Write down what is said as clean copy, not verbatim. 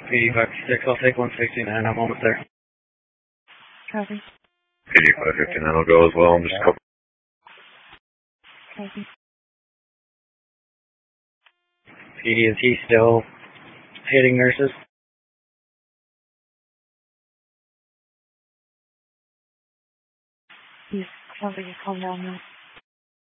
PD 556, I'll take 169, I'm almost there. Copy. PD 559 will go as well. I'm just a couple. Copy. PD&T still hitting nurses. He's sounds like he's calm down now.